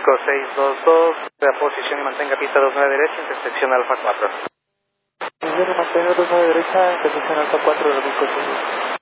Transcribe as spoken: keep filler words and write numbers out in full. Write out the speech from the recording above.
cinco seis dos dos, de posición y mantenga pista dos nueve derecha, intersección Alfa cuatro. Posición y mantenga dos nueve derecha, intersección Alfa cuatro de Busco seis.